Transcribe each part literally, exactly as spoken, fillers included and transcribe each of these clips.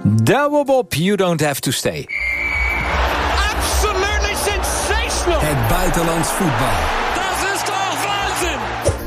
Douwe Bob, you don't have to stay. Absolutely sensational. Het buitenlands voetbal. Dat is toch waanzin.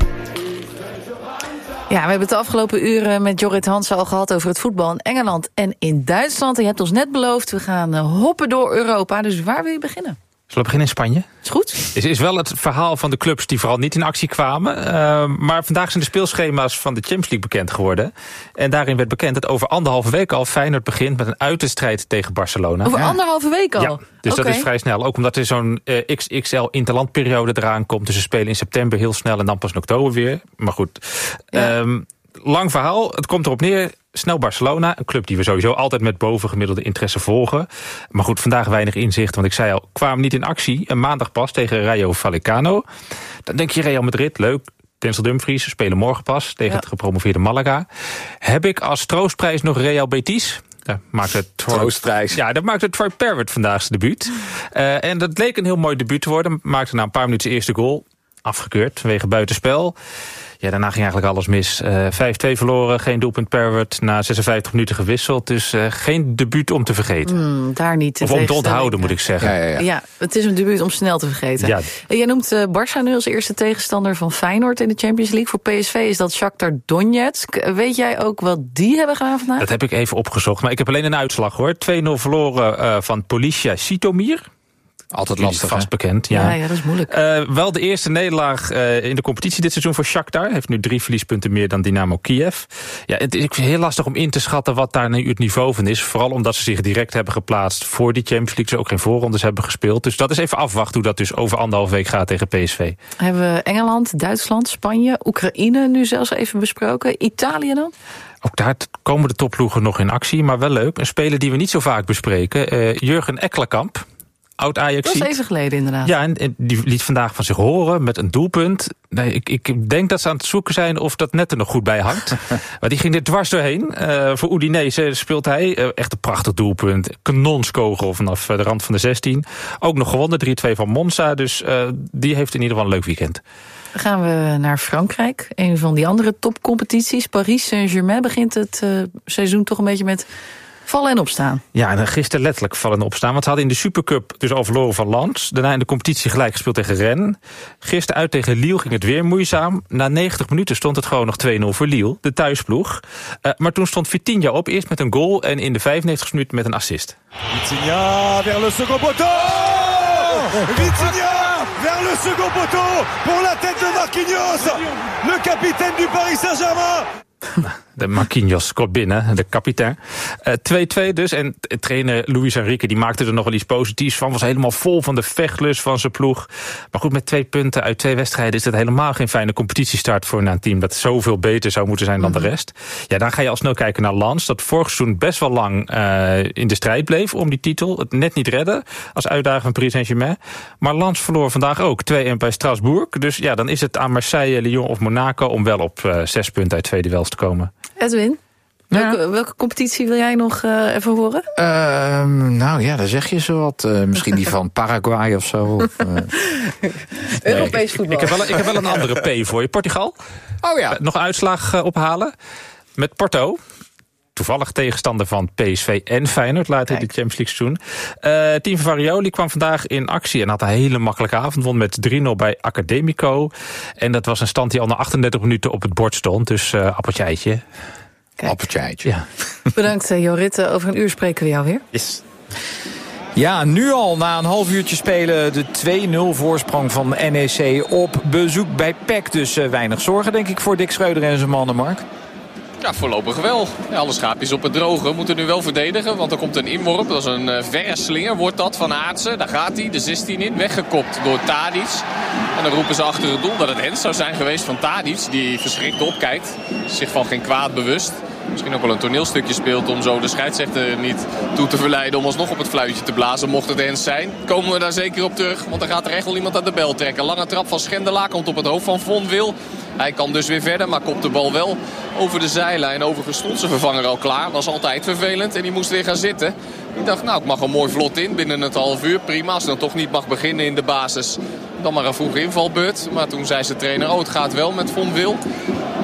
Ja, we hebben het de afgelopen uren met Jorrit Hansen al gehad over het voetbal in Engeland en in Duitsland. En je hebt ons net beloofd, we gaan hoppen door Europa. Dus waar wil je beginnen? Zullen we beginnen in Spanje? Is goed. Het is wel het verhaal van de clubs die vooral niet in actie kwamen. Uh, maar vandaag zijn de speelschema's van de Champions League bekend geworden. En daarin werd bekend dat over anderhalve week al Feyenoord begint met een uitwedstrijd tegen Barcelona. Over ja. anderhalve week al? Ja, dus okay. dat is vrij snel. Ook omdat er zo'n uh, X X L interlandperiode eraan komt. Dus ze spelen in september heel snel en dan pas in oktober weer. Maar goed, ja. um, lang verhaal. Het komt erop neer. Snel Barcelona, een club die we sowieso altijd met bovengemiddelde interesse volgen. Maar goed, vandaag weinig inzicht, want ik zei al, kwamen niet in actie. En maandag pas tegen Rayo Vallecano. Dan denk je Real Madrid, leuk. Denzel Dumfries, ze spelen morgen pas tegen ja. het gepromoveerde Malaga. Heb ik als troostprijs nog Real Betis? Ja, maakt het troostprijs. Ja, dat maakte Troy Parrott vandaag zijn debuut. Uh, en dat leek een heel mooi debuut te worden. Maakte na een paar minuten zijn eerste goal. Afgekeurd vanwege buitenspel. Ja, daarna ging eigenlijk alles mis. Uh, vijf twee verloren, geen doelpunt Parrott. Na zesenvijftig minuten gewisseld. Dus uh, geen debuut om te vergeten. Mm, daar niet. Of om te onthouden, moet ik zeggen. Ja, ja, ja. ja, het is een debuut om snel te vergeten. Ja. Jij noemt uh, Barça nu als eerste tegenstander van Feyenoord in de Champions League. Voor P S V is dat Shakhtar Donetsk. Weet jij ook wat die hebben gedaan vandaag? Dat heb ik even opgezocht. Maar ik heb alleen een uitslag, hoor. twee nul verloren uh, van Policia Sitomir. Altijd lastig, vast hè? bekend, ja. Ja, ja, dat is moeilijk. Uh, wel de eerste nederlaag uh, in de competitie dit seizoen voor Shakhtar. Heeft nu drie verliespunten meer dan Dynamo Kiev. Ja, het is heel lastig om in te schatten wat daar nu het niveau van is. Vooral omdat ze zich direct hebben geplaatst voor die Champions League. Ze ook geen voorrondes hebben gespeeld. Dus dat is even afwachten hoe dat dus over anderhalf week gaat tegen P S V. Hebben we Engeland, Duitsland, Spanje, Oekraïne nu zelfs even besproken. Italië dan? Ook daar komen de topploegen nog in actie, maar wel leuk. Een speler die we niet zo vaak bespreken. Uh, Jurgen Ekkelenkamp. Oud-Ajax. Dat is even geleden inderdaad. Ja, en, en die liet vandaag van zich horen met een doelpunt. Nee, ik, ik denk dat ze aan het zoeken zijn of dat net er nog goed bij hangt. Maar die ging er dwars doorheen. Uh, voor Udinese speelt hij. Uh, echt een prachtig doelpunt. Kanonskogel vanaf de rand van de zestien. Ook nog gewonnen, drie twee van Monza. Dus uh, die heeft in ieder geval een leuk weekend. Dan gaan we naar Frankrijk. Een van die andere topcompetities. Paris Saint-Germain begint het uh, seizoen toch een beetje met vallen en opstaan. Ja, en gisteren letterlijk vallen en opstaan. Want ze hadden in de Supercup dus al verloren van Lens. Daarna in de competitie gelijk gespeeld tegen Rennes. Gisteren uit tegen Lille ging het weer moeizaam. Na negentig minuten stond het gewoon nog twee nul voor Lille, de thuisploeg. Uh, maar toen stond Vitinha op, eerst met een goal en in de vijfennegentigste minuut met een assist. Vitinha vers le second poteau! Vitinha vers le second poteau pour la tête de Marquinhos, le capitaine du Paris Saint-Germain. De Marquinhos scoort binnen, de kapitein. Uh, twee twee dus. En trainer Luis Enrique die maakte er nog wel iets positiefs van. Was helemaal vol van de vechtlust van zijn ploeg. Maar goed, met twee punten uit twee wedstrijden is dat helemaal geen fijne competitiestart voor een team dat zoveel beter zou moeten zijn dan de rest. Ja, dan ga je al snel kijken naar Lens. Dat vorig seizoen best wel lang uh, in de strijd bleef om die titel. Het net niet redden als uitdager van Paris Saint-Germain. Maar Lens verloor vandaag ook twee een bij Strasbourg. Dus ja, dan is het aan Marseille, Lyon of Monaco om wel op uh, zes punten uit twee duels te komen. Edwin, welke, ja. welke competitie wil jij nog uh, even horen? Uh, nou ja, daar zeg je zo wat. Uh, misschien die van Paraguay of zo. Of, uh... Europees voetbal. Ik, ik, heb wel, ik heb wel een andere P voor je. Portugal. Oh ja. Uh, nog een uitslag uh, ophalen. Met Porto. Toevallig tegenstander van P S V en Feyenoord later in de Champions League seizoen. Uh, team van Varioli kwam vandaag in actie en had een hele makkelijke avond. Won met drie nul bij Academico. En dat was een stand die al na achtendertig minuten op het bord stond. Dus uh, appeltje eitje. Appeltje eitje. Ja. Bedankt uh, Jorrit. Over een uur spreken we jou weer. Yes. Ja, nu al na een half uurtje spelen de twee nul voorsprong van N E C op bezoek bij P E C. Dus uh, weinig zorgen denk ik voor Dick Schreuder en zijn mannen, Mark. Ja, voorlopig wel. Ja, alle schaapjes op het droge moeten nu wel verdedigen. Want er komt een inworp. Dat is een uh, verre slinger. Wordt dat van Aartsen. Daar gaat hij. De zestien in. Weggekopt door Tadic. En dan roepen ze achter het doel dat het hens zou zijn geweest van Tadic. Die verschrikt opkijkt. Zich van geen kwaad bewust. Misschien ook wel een toneelstukje speelt om zo de scheidsrechter niet toe te verleiden om alsnog op het fluitje te blazen, mocht het hens zijn. Komen we daar zeker op terug, want er gaat er echt wel iemand aan de bel trekken. Lange trap van Schendelaar komt op het hoofd van Von Wil. Hij kan dus weer verder, maar kopt de bal wel over de zijlijn. Overigens stond zijn vervanger al klaar. Was altijd vervelend en die moest weer gaan zitten. Ik dacht, nou, ik mag er mooi vlot in binnen het half uur. Prima, als hij dan toch niet mag beginnen in de basis. Dan maar een vroege invalbeurt. Maar toen zei zijn trainer, oh, het gaat wel met Von Wil.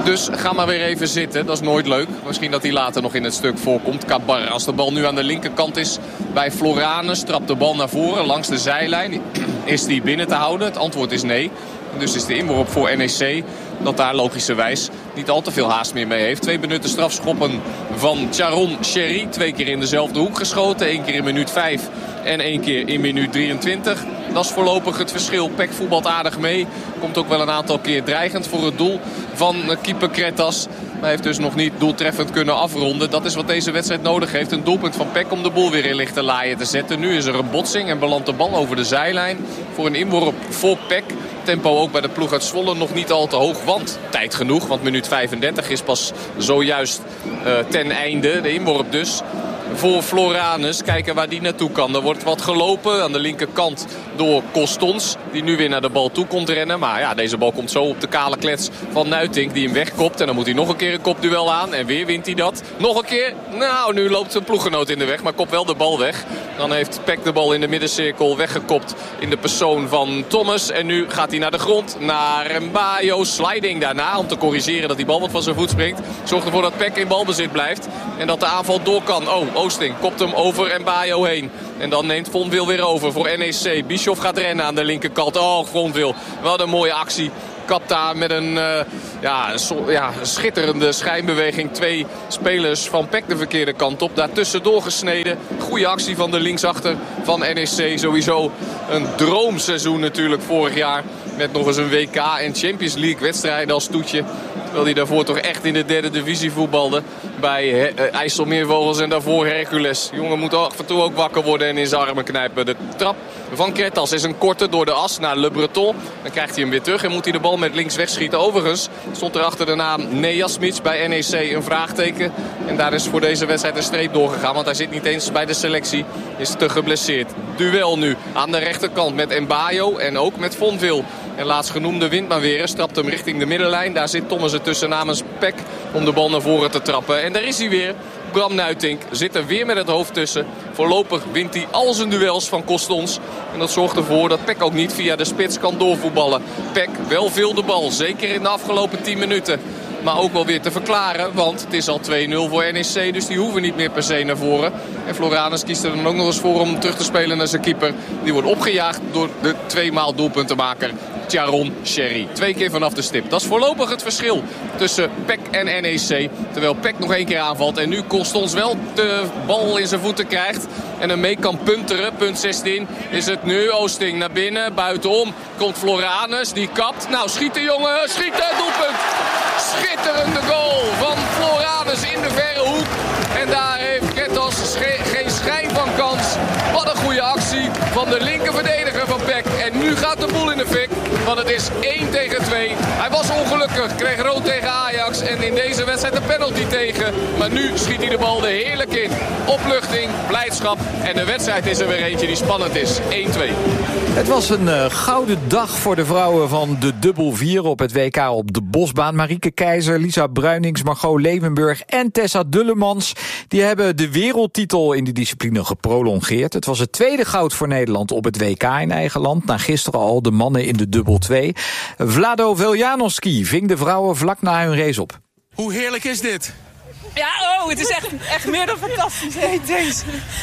Dus ga maar weer even zitten. Dat is nooit leuk. Misschien dat hij later nog in het stuk voorkomt. Cabar, als de bal nu aan de linkerkant is bij Floranus, trapt de bal naar voren langs de zijlijn. Is die binnen te houden? Het antwoord is nee. Dus is de inworp voor N E C dat daar logischerwijs niet al te veel haast meer mee heeft. Twee benutte strafschoppen van Charon Sherry. Twee keer in dezelfde hoek geschoten. Eén keer in minuut vijf en één keer in minuut drieëntwintig. Dat is voorlopig het verschil. P E C voetbalt aardig mee. Komt ook wel een aantal keer dreigend voor het doel van keeper Kretas. Maar heeft dus nog niet doeltreffend kunnen afronden. Dat is wat deze wedstrijd nodig heeft. Een doelpunt van P E C om de boel weer in lichte laaien te zetten. Nu is er een botsing en belandt de bal over de zijlijn. Voor een inworp voor P E C. Tempo ook bij de ploeg uit Zwolle nog niet al te hoog. Want tijd genoeg. Want minuut vijfendertig is pas zojuist uh, ten einde. De inworp dus voor Floranus. Kijken waar die naartoe kan. Er wordt wat gelopen aan de linkerkant door Costons. Die nu weer naar de bal toe komt rennen. Maar ja, deze bal komt zo op de kale klets van Nuitink. Die hem wegkopt. En dan moet hij nog een keer een kopduel aan. En weer wint hij dat. Nog een keer. Nou, nu loopt zijn ploeggenoot in de weg. Maar kopt wel de bal weg. Dan heeft P E C de bal in de middencirkel weggekopt in de persoon van Thomas. En nu gaat hij naar de grond. Naar Mbayo. Sliding daarna om te corrigeren dat die bal wat van zijn voet springt. Zorgt ervoor dat P E C in balbezit blijft. En dat de aanval door kan. Oh, Oosting kopt hem over Mbayo heen. En dan neemt Vonwil weer over voor N E C. Bischoff gaat rennen aan de linkerkant. Oh, Vonwil. Wat een mooie actie. Kapt daar met een uh, ja, so, ja, schitterende schijnbeweging. Twee spelers van P E C de verkeerde kant op. Daartussendoor gesneden. Goede actie van de linksachter van N E C. Sowieso een droomseizoen natuurlijk vorig jaar. Met nog eens een W K en Champions League wedstrijden als toetje. Terwijl hij daarvoor toch echt in de derde divisie voetbalde. Bij uh, IJsselmeervogels en daarvoor Hercules. De jongen moet af en toe ook wakker worden en in zijn armen knijpen. De trap van Kretas is een korte door de as naar Le Breton. Dan krijgt hij hem weer terug en moet hij de bal met links wegschieten. Overigens stond er achter de naam Nejasmic bij N E C een vraagteken. En daar is voor deze wedstrijd een streep doorgegaan. Want hij zit niet eens bij de selectie. Is te geblesseerd. Duel nu aan de rechterkant met Mbayo en ook met Vonwil. En laatstgenoemde wint maar weer. Strapt hem richting de middenlijn. Daar zit Thomas ertussen namens P E C om de bal naar voren te trappen. En daar is hij weer. Bram Nuitink zit er weer met het hoofd tussen. Voorlopig wint hij al zijn duels van Costons. En dat zorgt ervoor dat P E C ook niet via de spits kan doorvoetballen. P E C wel veel de bal. Zeker in de afgelopen tien minuten. Maar ook wel weer te verklaren, want het is al twee nul voor N E C. Dus die hoeven niet meer per se naar voren. En Floranus kiest er dan ook nog eens voor om terug te spelen naar zijn keeper. Die wordt opgejaagd door de tweemaal doelpuntenmaker Charon Sherry. Twee keer vanaf de stip. Dat is voorlopig het verschil tussen P E C en N E C. Terwijl P E C nog één keer aanvalt. En nu Costons wel de bal in zijn voeten krijgt. En hem mee kan punteren. Punt zestien is het nu. Oosting naar binnen. Buitenom komt Floranus. Die kapt. Nou, schieten jongen. Schieten. Doelpunt. Schitterende goal van Floranus in de verre hoek. En daar heeft Kretas geen schijn van kans. Wat een goede actie van de linker verdediger van P E C. En nu gaat de boel in de fik. Want het is één tegen twee. Hij was ongelukkig. Kreeg rood tegen Ajax. En in deze wedstrijd een penalty tegen. Maar nu schiet hij de bal er heerlijk in. Opluchting, blijdschap. En de wedstrijd is er weer eentje die spannend is. één twee. Het was een uh, gouden dag voor de vrouwen van de dubbel vier op het W K op de bosbaan. Marieke Keizer, Lisa Bruinings, Margot Levenburg en Tessa Dullemans. Die hebben de wereldtitel in die discipline geprolongeerd. Het was het tweede goud voor Nederland op het W K in eigen land. Na gisteren al de mannen in de dubbel twee. Vlado Veljanovski ving de vrouwen vlak na hun race op. Hoe heerlijk is dit? Ja, oh, het is echt, echt meer dan fantastisch. Hey, thanks.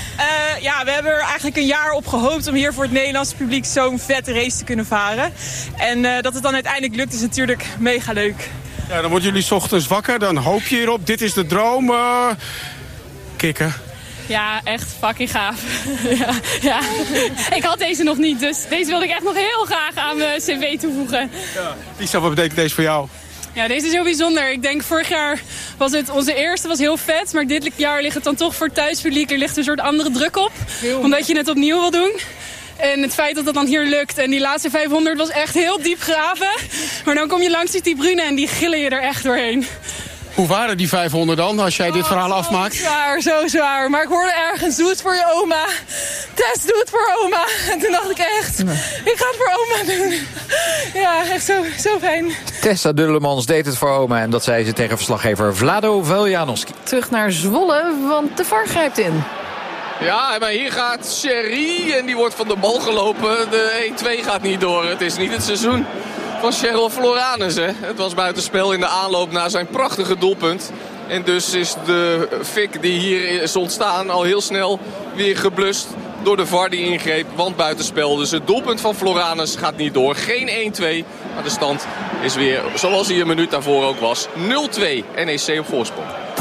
Uh, ja, we hebben er eigenlijk een jaar op gehoopt om hier voor het Nederlandse publiek zo'n vette race te kunnen varen. En uh, dat het dan uiteindelijk lukt is natuurlijk mega leuk. Ja, dan worden jullie 's ochtends wakker, dan hoop je hierop. Dit is de droom. Uh, kikken. Ja, echt fucking gaaf. ja, ja. Ik had deze nog niet, dus deze wilde ik echt nog heel graag aan mijn cv toevoegen. Ja. Lisa, wat betekent deze voor jou? Ja, deze is heel bijzonder. Ik denk vorig jaar was het onze eerste, was heel vet. Maar dit jaar ligt het dan toch voor het thuispubliek. Er ligt een soort andere druk op. Omdat je het opnieuw wil doen. En het feit dat het dan hier lukt. En die laatste vijfhonderd was echt heel diep graven. Maar dan kom je langs die tribune en die gillen je er echt doorheen. Hoe waren die vijfhonderd dan, als jij dit verhaal oh, afmaakt? Zo zwaar, zo zwaar. Maar ik hoorde ergens, doe het voor je oma. Tess, doe het voor oma. En toen dacht ik echt, ik ga het voor oma doen. Ja, echt zo, zo fijn. Tessa Dullemans deed het voor oma en dat zei ze tegen verslaggever Vlado Veljanovski. Terug naar Zwolle, want de V A R grijpt in. Ja, maar hier gaat Sherry en die wordt van de bal gelopen. De één twee gaat niet door. Het is niet het seizoen van Cheryl Floranus. Hè? Het was buitenspel in de aanloop naar zijn prachtige doelpunt. En dus is de fik die hier is ontstaan al heel snel weer geblust door de V A R die ingreep. Want buitenspel. Dus het doelpunt van Floranus gaat niet door. Geen één-twee. Maar de stand is weer zoals hij een minuut daarvoor ook was. nul twee N E C op voorsprong.